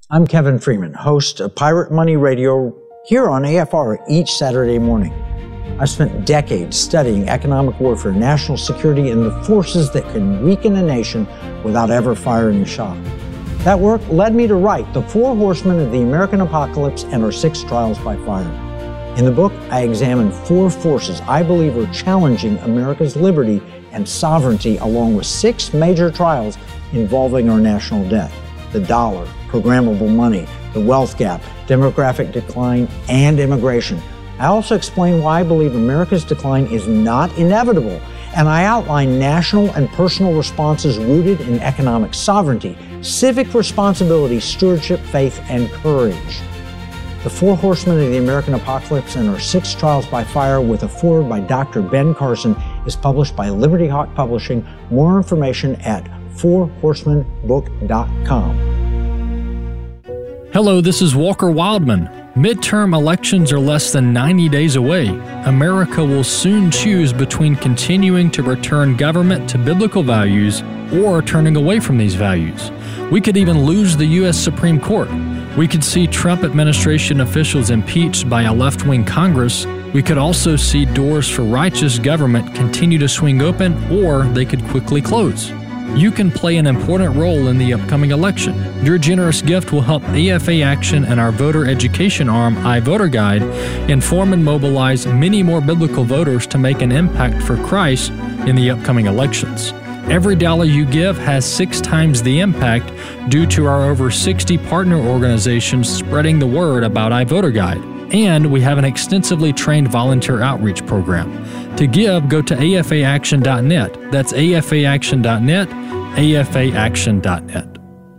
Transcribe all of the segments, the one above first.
I'm Kevin Freeman, host of Pirate Money Radio here on AFR each Saturday morning. I've spent decades studying economic warfare, national security, and the forces that can weaken a nation without ever firing a shot. That work led me to write The Four Horsemen of the American Apocalypse and Our Six Trials by Fire. In the book, I examine four forces I believe are challenging America's liberty and sovereignty, along with six major trials involving our national debt: the dollar, programmable money, the wealth gap, demographic decline, and immigration. I also explain why I believe America's decline is not inevitable, and I outline national and personal responses rooted in economic sovereignty, civic responsibility, stewardship, faith, and courage. The Four Horsemen of the American Apocalypse and Our Six Trials by Fire, with a foreword by Dr. Ben Carson, is published by Liberty Hawk Publishing. More information at fourhorsemenbook.com. Hello, this is Walker Wildman. Midterm elections are less than 90 days away. America will soon choose between continuing to return government to biblical values or turning away from these values. We could even lose the U.S. Supreme Court. We could see Trump administration officials impeached by a left-wing Congress. We could also see doors for righteous government continue to swing open, or they could quickly close. You can play an important role in the upcoming election. Your generous gift will help AFA Action and our voter education arm, iVoter Guide, inform and mobilize many more biblical voters to make an impact for Christ in the upcoming elections. Every dollar you give has 6 times the impact due to our over 60 partner organizations spreading the word about iVoter Guide. And we have an extensively trained volunteer outreach program. To give, go to afaaction.net. That's afaaction.net, afaaction.net.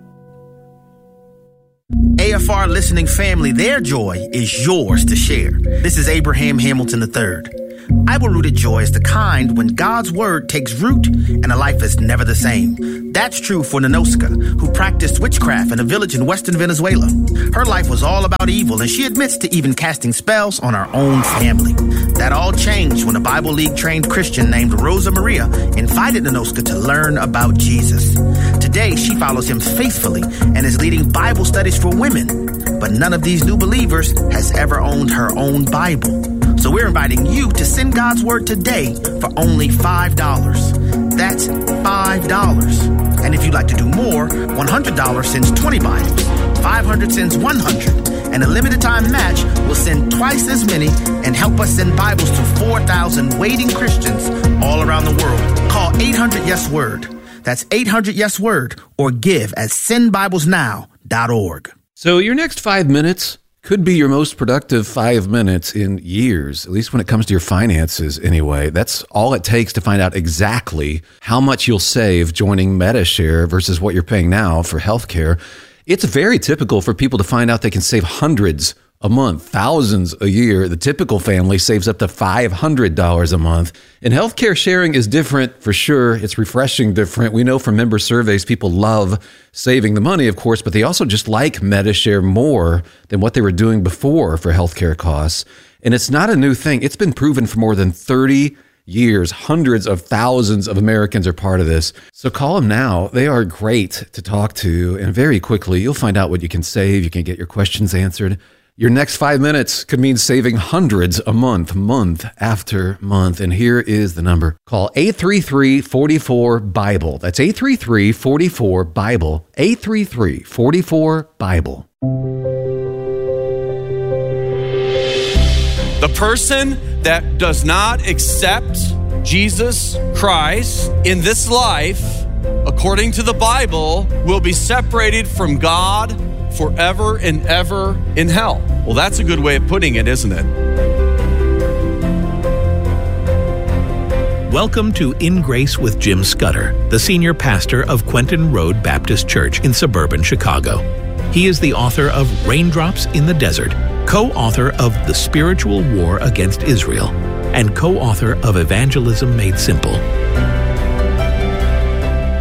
AFR listening family, their joy is yours to share. This is Abraham Hamilton III. Bible-rooted joy is the kind when God's word takes root and a life is never the same. That's true for Nanoska, who practiced witchcraft in a village in western Venezuela. Her life was all about evil, and she admits to even casting spells on her own family. That all changed when a Bible League-trained Christian named Rosa Maria invited Nanoska to learn about Jesus. Today, she follows him faithfully and is leading Bible studies for women. But none of these new believers has ever owned her own Bible. So we're inviting you to send God's word today for only $5. That's $5. And if you'd like to do more, $100 sends 20 Bibles, $500 sends 100, and a limited time match will send twice as many and help us send Bibles to 4,000 waiting Christians all around the world. Call 800-YES-WORD. That's 800-YES-WORD, or give at sendbiblesnow.org. So your next 5 minutes could be your most productive 5 minutes in years, at least when it comes to your finances anyway. That's all it takes to find out exactly how much you'll save joining Medi-Share versus what you're paying now for healthcare. It's very typical for people to find out they can save hundreds a month, thousands a year. The typical family saves up to $500 a month. And healthcare sharing is different for sure. It's refreshing different. We know from member surveys, people love saving the money, of course, but they also just like Medi-Share more than what they were doing before for healthcare costs. And it's not a new thing. It's been proven for more than 30 years. Hundreds of thousands of Americans are part of this. So call them now. They are great to talk to. And very quickly, you'll find out what you can save. You can get your questions answered. Your next 5 minutes could mean saving hundreds a month, month after month. And here is the number. Call 833-44-BIBLE. That's 833-44-BIBLE. 833-44-BIBLE. The person that does not accept Jesus Christ in this life, according to the Bible, will be separated from God forever and ever in hell. Well, that's a good way of putting it, isn't it? Welcome to In Grace with Jim Scudder, the senior pastor of Quentin Road Baptist Church in suburban Chicago. He is the author of Raindrops in the Desert, co-author of The Spiritual War Against Israel, and co-author of Evangelism Made Simple. Hi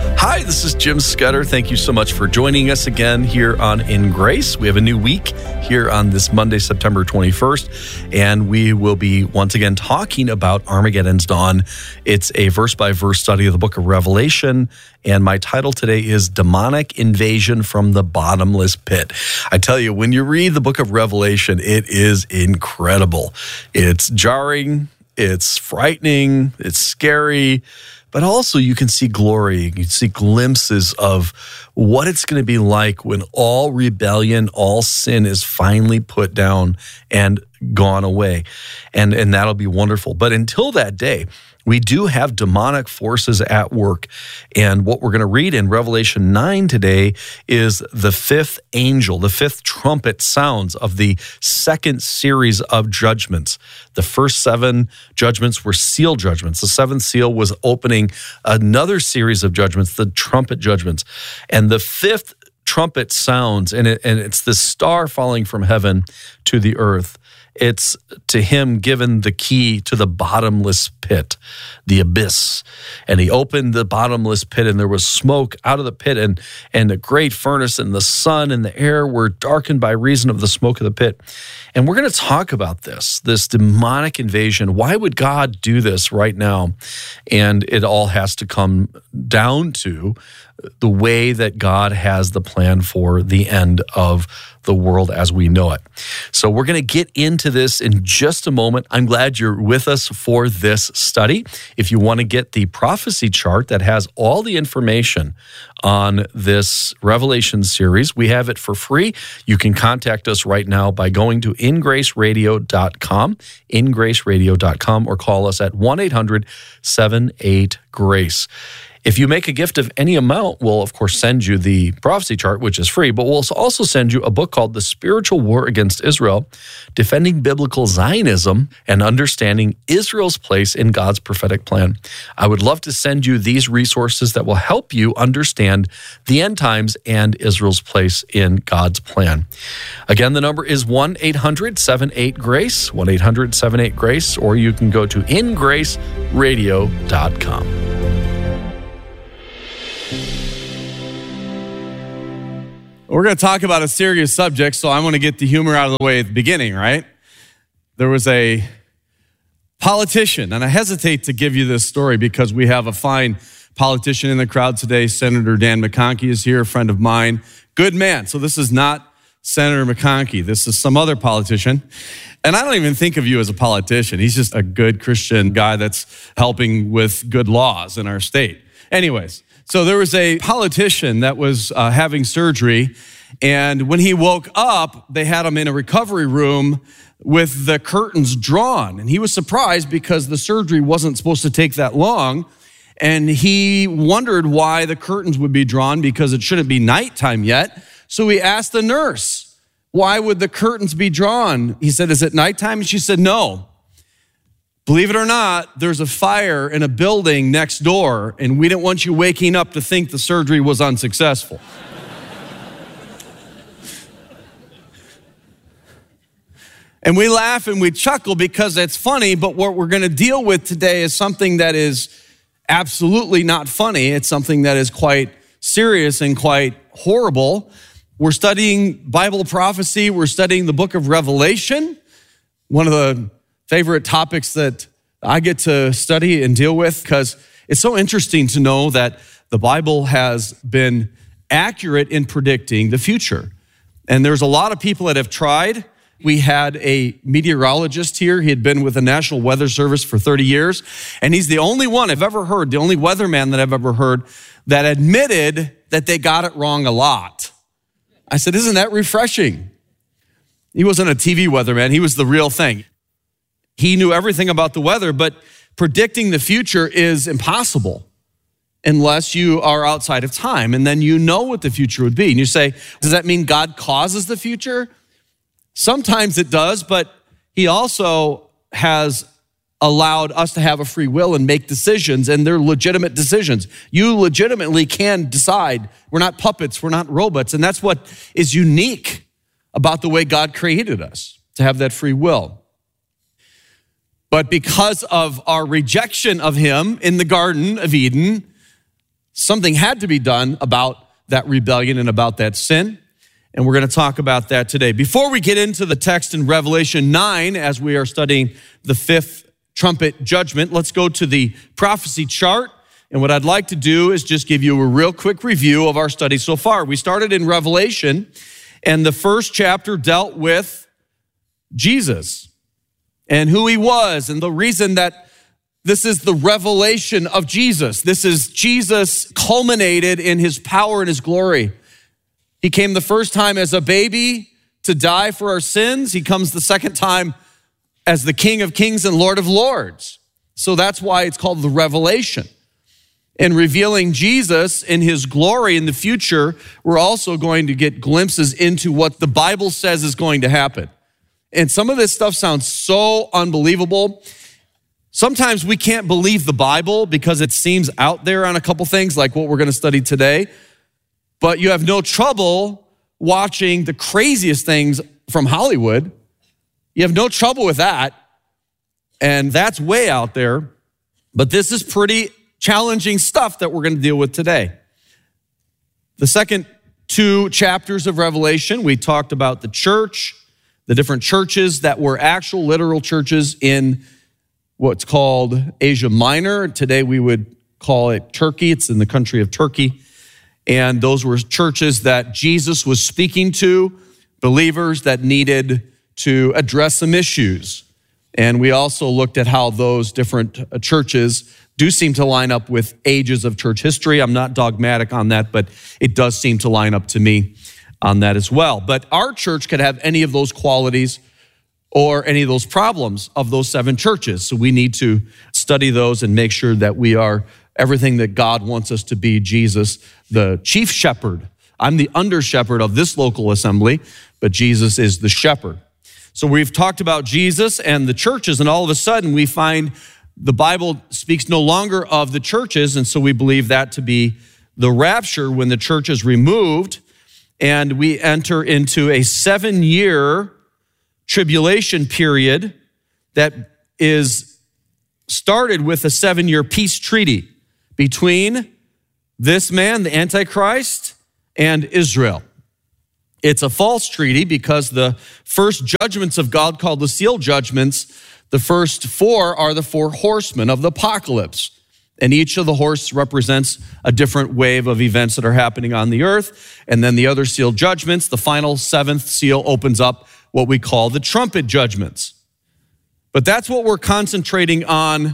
this is Jim Scudder. Thank you so much for joining us again here on In Grace. We have a new week here on this Monday, September 21st, and we will be once again talking about Armageddon's Dawn. It's a verse-by-verse study of the book of Revelation, and my title today is Demonic Invasion from the Bottomless Pit. I tell you, when you read the book of Revelation, it is incredible. It's jarring, it's frightening, it's scary, but also you can see glory. You can see glimpses of what it's going to be like when all rebellion, all sin is finally put down and gone away. And that'll be wonderful. But until that day, we do have demonic forces at work. And what we're going to read in Revelation 9 today is the fifth angel, the fifth trumpet sounds of the second series of judgments. The first 7 judgments were seal judgments. The seventh seal was opening another series of judgments, the trumpet judgments. And the fifth trumpet sounds, and it's the star falling from heaven to the earth. It's to him given the key to the bottomless pit, the abyss. And he opened the bottomless pit, and there was smoke out of the pit, and a great furnace, and the sun and the air were darkened by reason of the smoke of the pit. And we're going to talk about this demonic invasion. Why would God do this right now? And it all has to come down to the way that God has the plan for the end of the world as we know it. So we're going to get into this in just a moment. I'm glad you're with us for this study. If you want to get the prophecy chart that has all the information on this Revelation series, we have it for free. You can contact us right now by going to ingraceradio.com, ingraceradio.com, or call us at 1-800-78-GRACE. If you make a gift of any amount, we'll, of course, send you the prophecy chart, which is free, but we'll also send you a book called The Spiritual War Against Israel, Defending Biblical Zionism and Understanding Israel's Place in God's Prophetic Plan. I would love to send you these resources that will help you understand the end times and Israel's place in God's plan. Again, the number is 1-800-78-GRACE, 1-800-78-GRACE, or you can go to ingraceradio.com. We're going to talk about a serious subject, so I'm going to get the humor out of the way at the beginning, right? There was a politician, and I hesitate to give you this story because we have a fine politician in the crowd today. Senator Dan McConkey is here, a friend of mine. Good man. So this is not Senator McConkey. This is some other politician. And I don't even think of you as a politician. He's just a good Christian guy that's helping with good laws in our state. Anyways, so there was a politician that was having surgery, and when he woke up, they had him in a recovery room with the curtains drawn. And he was surprised because the surgery wasn't supposed to take that long, and he wondered why the curtains would be drawn because it shouldn't be nighttime yet. So he asked the nurse, why would the curtains be drawn? He said, is it nighttime? And she said, no. Believe it or not, there's a fire in a building next door, and we didn't want you waking up to think the surgery was unsuccessful. And we laugh and we chuckle because it's funny, but what we're going to deal with today is something that is absolutely not funny. It's something that is quite serious and quite horrible. We're studying Bible prophecy. We're studying the book of Revelation, one of the favorite topics that I get to study and deal with because it's so interesting to know that the Bible has been accurate in predicting the future. And there's a lot of people that have tried. We had a meteorologist here. He had been with the National Weather Service for 30 years. And he's the only one I've ever heard, the only weatherman that I've ever heard that admitted that they got it wrong a lot. I said, isn't that refreshing? He wasn't a TV weatherman. He was the real thing. He knew everything about the weather, but predicting the future is impossible unless you are outside of time, and then you know what the future would be. And you say, does that mean God causes the future? Sometimes it does, but he also has allowed us to have a free will and make decisions, and they're legitimate decisions. You legitimately can decide. We're not puppets, we're not robots, and that's what is unique about the way God created us, to have that free will. But because of our rejection of him in the Garden of Eden, something had to be done about that rebellion and about that sin. And we're going to talk about that today. Before we get into the text in Revelation 9, as we are studying the fifth trumpet judgment, let's go to the prophecy chart. And what I'd like to do is just give you a real quick review of our study so far. We started in Revelation, and the first chapter dealt with Jesus and who he was, and the reason that this is the revelation of Jesus. This is Jesus culminated in his power and his glory. He came the first time as a baby to die for our sins. He comes the second time as the King of Kings and Lord of Lords. So that's why it's called the revelation. In revealing Jesus in his glory in the future, we're also going to get glimpses into what the Bible says is going to happen. And some of this stuff sounds so unbelievable. Sometimes we can't believe the Bible because it seems out there on a couple things like what we're going to study today. But you have no trouble watching the craziest things from Hollywood. You have no trouble with that. And that's way out there. But this is pretty challenging stuff that we're going to deal with today. The second two chapters of Revelation, we talked about the church, the different churches that were actual literal churches in what's called Asia Minor. Today we would call it Turkey. It's in the country of Turkey. And those were churches that Jesus was speaking to, believers that needed to address some issues. And we also looked at how those different churches do seem to line up with ages of church history. I'm not dogmatic on that, but it does seem to line up to me on that as well. But our church could have any of those qualities or any of those problems of those seven churches. So we need to study those and make sure that we are everything that God wants us to be. Jesus, the chief shepherd. I'm the under shepherd of this local assembly, but Jesus is the shepherd. So we've talked about Jesus and the churches, and all of a sudden we find the Bible speaks no longer of the churches, and so we believe that to be the rapture when the church is removed, and we enter into a 7-year tribulation period that is started with a 7-year peace treaty between this man, the Antichrist, and Israel. It's a false treaty because the first judgments of God, called the seal judgments, the first 4 are the 4 horsemen of the apocalypse. And each of the horses represents a different wave of events that are happening on the earth. And then the other seal judgments, the final 7th seal opens up what we call the trumpet judgments. But that's what we're concentrating on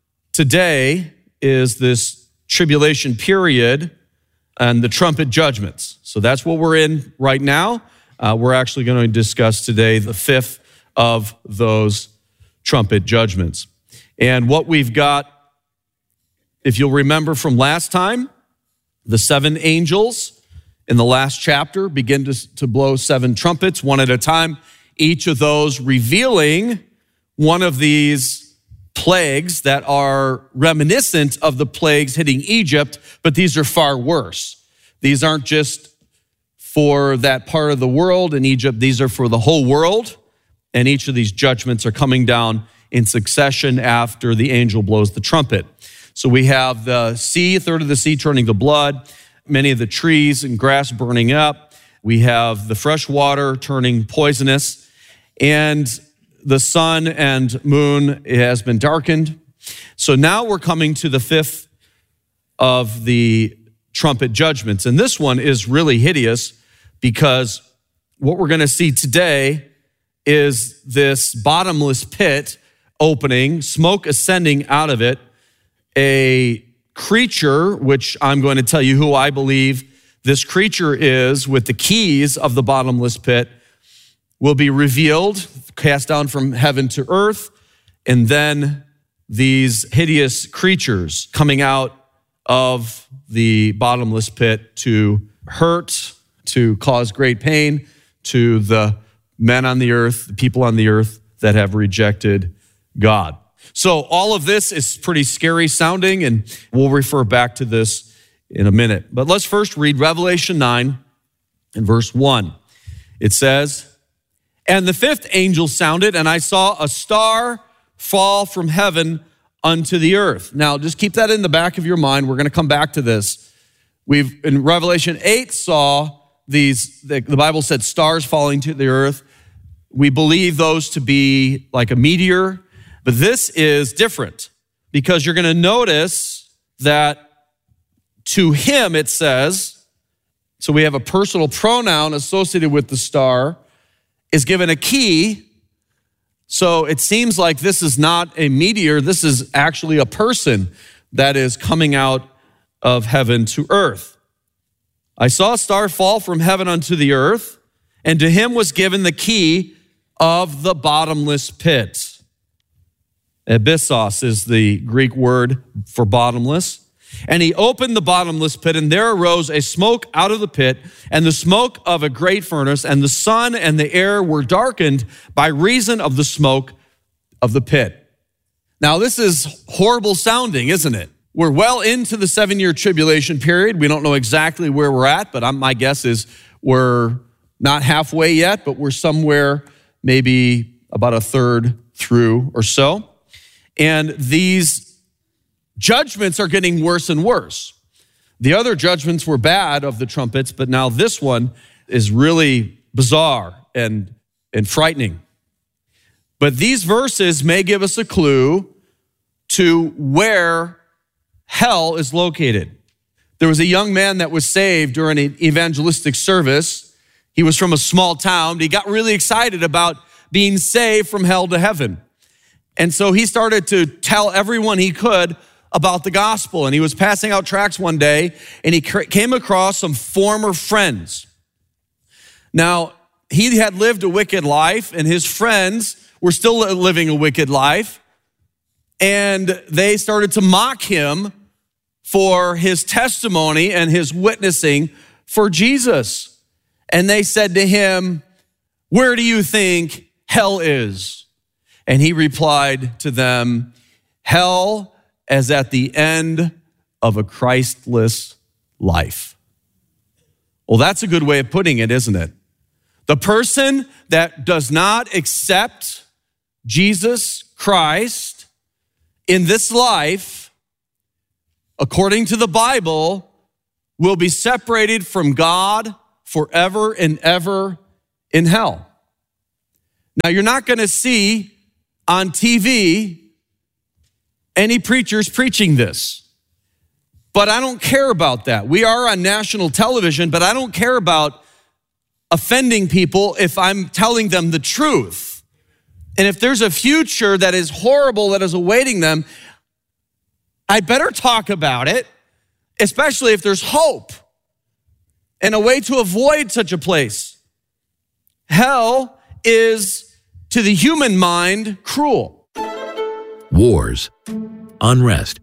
today, is this tribulation period and the trumpet judgments. So that's what we're in right now. We're actually going to discuss today the 5th of those trumpet judgments. And what we've got, if you'll remember from last time, the 7 angels in the last chapter begin to blow 7 trumpets, one at a time, each of those revealing one of these plagues that are reminiscent of the plagues hitting Egypt, but these are far worse. These aren't just for that part of the world in Egypt, these are for the whole world. And each of these judgments are coming down in succession after the angel blows the trumpet. So we have the sea, a third of the sea turning to blood, many of the trees and grass burning up. We have the fresh water turning poisonous, and the sun and moon has been darkened. So now we're coming to the 5th of the trumpet judgments. And this one is really hideous because what we're going to see today is this bottomless pit opening, smoke ascending out of it, a creature, which I'm going to tell you who I believe this creature is, with the keys of the bottomless pit, will be revealed, cast down from heaven to earth, and then these hideous creatures coming out of the bottomless pit to hurt, to cause great pain to the men on the earth, the people on the earth that have rejected God. So all of this is pretty scary sounding, and we'll refer back to this in a minute. But let's first read Revelation 9 and verse 1. It says, "And the 5th angel sounded, and I saw a star fall from heaven unto the earth." Now, just keep that in the back of your mind. We're going to come back to this. We've, in Revelation 8, saw these, the Bible said stars falling to the earth. We believe those to be like a meteor, but this is different because you're going to notice that to him, it says, so we have a personal pronoun associated with the star, is given a key. So it seems like this is not a meteor. This is actually a person that is coming out of heaven to earth. I saw a star fall from heaven unto the earth, and to him was given the key of the bottomless pit. Abyssos is the Greek word for bottomless. And he opened the bottomless pit, and there arose a smoke out of the pit, and the smoke of a great furnace, and the sun and the air were darkened by reason of the smoke of the pit. Now, this is horrible sounding, isn't it? We're well into the 7-year tribulation period. We don't know exactly where we're at, but my guess is we're not halfway yet, but we're somewhere maybe about a third through or so. And these judgments are getting worse and worse. The other judgments were bad of the trumpets, but now this one is really bizarre and frightening. But these verses may give us a clue to where hell is located. There was a young man that was saved during an evangelistic service. He was from a small town. He got really excited about being saved from hell to heaven. And so he started to tell everyone he could about the gospel. And he was passing out tracts one day, and he came across some former friends. Now, he had lived a wicked life, and his friends were still living a wicked life. And they started to mock him for his testimony and his witnessing for Jesus. And they said to him, "Where do you think hell is?" And he replied to them, "Hell is at the end of a Christless life." Well, that's a good way of putting it, isn't it? The person that does not accept Jesus Christ in this life, according to the Bible, will be separated from God forever and ever in hell. Now, you're not going to see on TV any preachers preaching this, but I don't care about that. We are on national television, but I don't care about offending people if I'm telling them the truth. And if there's a future that is horrible that is awaiting them, I better talk about it, especially if there's hope and a way to avoid such a place. Hell is, to the human mind, cruel. Wars, unrest,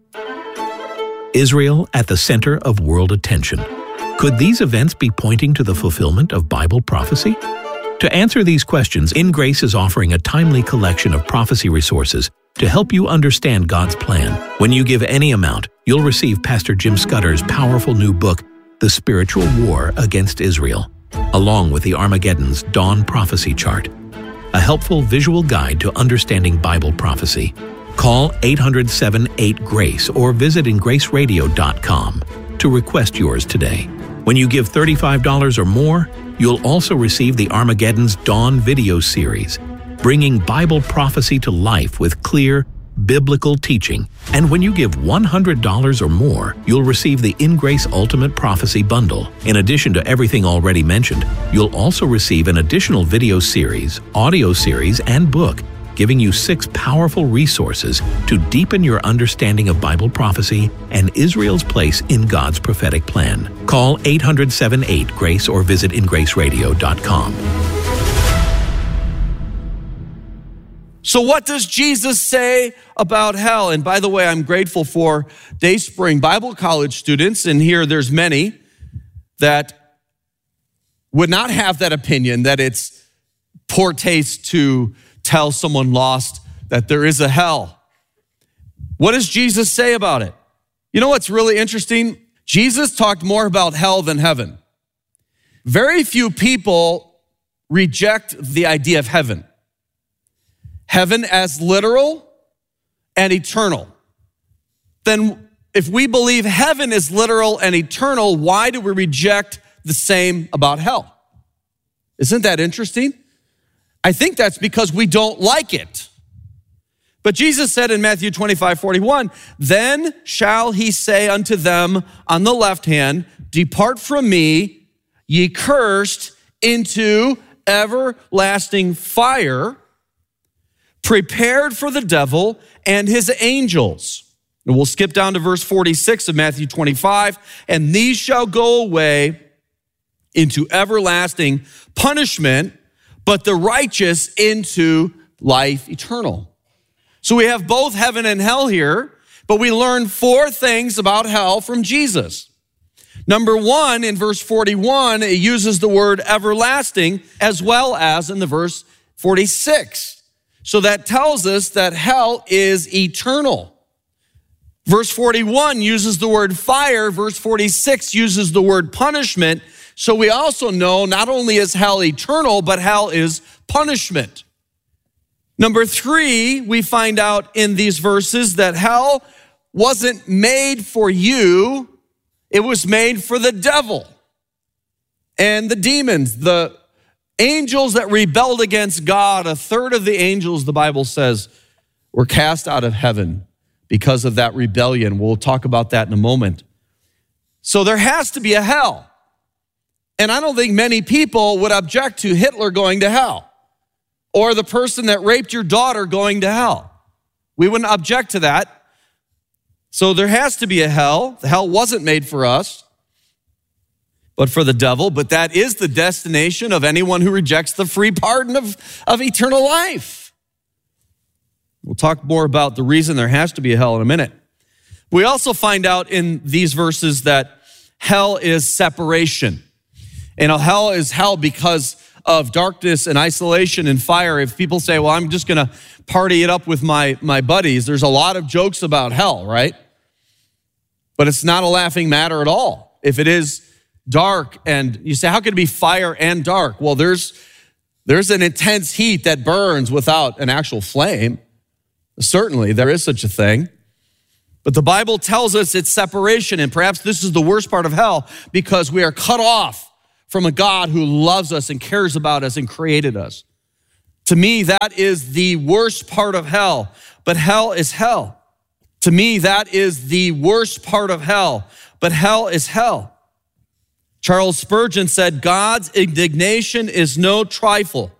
Israel at the center of world attention. Could these events be pointing to the fulfillment of Bible prophecy? To answer these questions, In Grace is offering a timely collection of prophecy resources to help you understand God's plan. When you give any amount, you'll receive Pastor Jim Scudder's powerful new book, The Spiritual War Against Israel, along with the Armageddon's Dawn Prophecy Chart, a helpful visual guide to understanding Bible prophecy. Call 800-78-GRACE or visit ingraceradio.com to request yours today. When you give $35 or more, you'll also receive the Armageddon's Dawn video series, bringing Bible prophecy to life with clear, biblical teaching. And when you give $100 or more, you'll receive the In Grace Ultimate Prophecy Bundle. In addition to everything already mentioned, you'll also receive an additional video series, audio series, and book, giving you 6 powerful resources to deepen your understanding of Bible prophecy and Israel's place in God's prophetic plan. Call 800-78-GRACE or visit ingraceradio.com. So what does Jesus say about hell? And by the way, I'm grateful for Dayspring Bible College students, and here there's many that would not have that opinion that it's poor taste to tell someone lost that there is a hell. What does Jesus say about it? You know what's really interesting? Jesus talked more about hell than heaven. Very few people reject the idea of heaven. Heaven as literal and eternal. Then if we believe heaven is literal and eternal, why do we reject the same about hell? Isn't that interesting? I think that's because we don't like it. But Jesus said in Matthew 25:41, then shall he say unto them on the left hand, depart from me, ye cursed, into everlasting fire, prepared for the devil and his angels. And we'll skip down to verse 46 of Matthew 25. And these shall go away into everlasting punishment, but the righteous into life eternal. So we have both heaven and hell here, but we learn 4 things about hell from Jesus. Number 1, in verse 41, it uses the word everlasting as well as in the verse 46. So that tells us that hell is eternal. Verse 41 uses the word fire. Verse 46 uses the word punishment. So we also know not only is hell eternal, but hell is punishment. Number 3, we find out in these verses that hell wasn't made for you. It was made for the devil and the demons, the angels that rebelled against God. 1/3 of the angels, the Bible says, were cast out of heaven because of that rebellion. We'll talk about that in a moment. So there has to be a hell. And I don't think many people would object to Hitler going to hell or the person that raped your daughter going to hell. We wouldn't object to that. So there has to be a hell. The hell wasn't made for us, but for the devil. But that is the destination of anyone who rejects the free pardon of eternal life. We'll talk more about the reason there has to be a hell in a minute. We also find out in these verses that hell is separation. And hell is hell because of darkness and isolation and fire. If people say, well, I'm just going to party it up with my buddies, there's a lot of jokes about hell, right? But it's not a laughing matter at all. If it is dark and you say, how could it be fire and dark? Well, there's an intense heat that burns without an actual flame. Certainly, there is such a thing. But the Bible tells us it's separation, and perhaps this is the worst part of hell because we are cut off from a God who loves us and cares about us and created us. To me, that is the worst part of hell, but hell is hell. To me, that is the worst part of hell, but hell is hell. Charles Spurgeon said, God's indignation is no trifle.